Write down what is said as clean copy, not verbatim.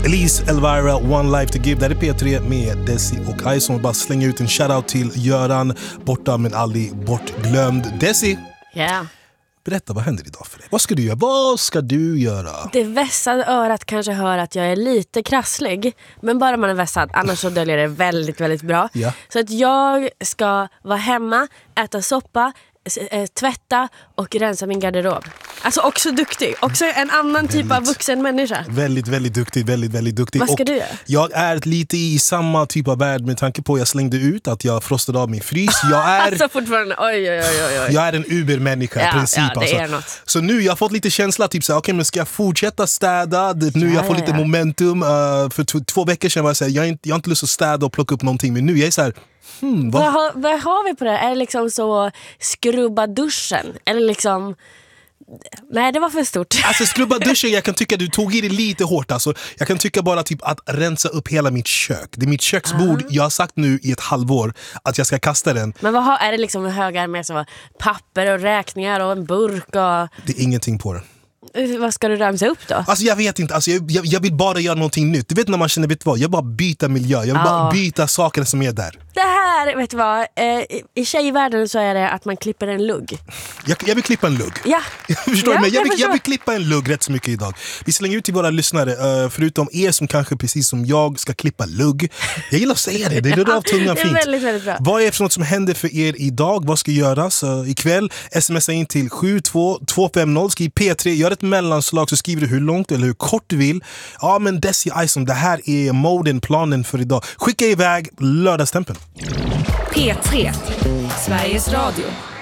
Elise Elvira, One Life to Give. Där är P3 med Desi och Ison. Bara slänga ut en shoutout till Göran, borta men aldrig bortglömd. Desi, berätta, vad händer idag för dig? Vad ska du göra? Vad ska du göra? Det vässade örat kanske hör att jag är lite krasslig. Men bara man är vässad, annars så döljer det väldigt, väldigt bra. Ja. Så att jag ska vara hemma, äta soppa, tvätta och rensa min garderob. Alltså också duktig. Också en annan typ av vuxen människa. Väldigt, väldigt duktig. Väldigt, väldigt duktig. Vad ska och du göra? Jag är lite i samma typ av värld med tanke på att jag slängde ut att jag frostade av min frys. Jag är, alltså fortfarande, oj. jag är en ubermänniska i princip. Ja, det är alltså. något. Så nu jag har fått lite känsla typ såhär, okej, men ska jag fortsätta städa? Nu jag får lite momentum. För 2 veckor sedan var jag såhär, jag har inte lust att städa och plocka upp någonting. Men nu jag är såhär, vad har vi på det? Är det liksom så skrubba duschen? Eller liksom... Nej, det var för stort. Alltså skrubba duschen, jag kan tycka du tog i det lite hårt. Alltså, jag kan tycka bara typ att rensa upp hela mitt kök. Det är mitt köksbord. Jag har sagt nu i ett halvår att jag ska kasta den. Men är det liksom högar med så papper och räkningar och en burk och... Det är ingenting på den. Vad ska du ramsa upp då? Alltså jag vet inte, alltså, jag vill bara göra någonting nytt. Du vet när man känner, vet vad, jag bara byta miljö. Jag vill bara byta saker som är där. Det här, vet du vad, i tjejvärlden så är det att man klipper en lugg. Jag vill klippa en lugg. Ja. Förstår du? Men jag vill klippa en lugg rätt så mycket idag. Vi slänger ut till våra lyssnare, förutom er som kanske precis som jag ska klippa lugg. Jag gillar att säga det, det är av tungan fint. Det är väldigt, väldigt bra. Vad är det för något som händer för er idag? Vad ska göras ikväll? Smsa in till 72250, skriv P3, gör ett mellanslag, så skriver du hur långt eller hur kort du vill. Ja, men Desi Ison, det här är moden, planen för idag. Skicka iväg lördagsstämpeln. P3, Sveriges Radio.